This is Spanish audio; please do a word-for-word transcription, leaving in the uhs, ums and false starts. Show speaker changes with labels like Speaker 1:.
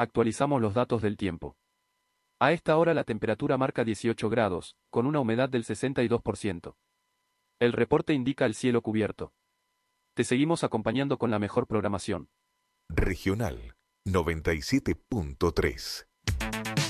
Speaker 1: Actualizamos los datos del tiempo. A esta hora la temperatura marca dieciocho grados, con una humedad del sesenta y dos por ciento. El reporte indica el cielo cubierto. Te seguimos acompañando con la mejor programación.
Speaker 2: Regional noventa y siete punto tres.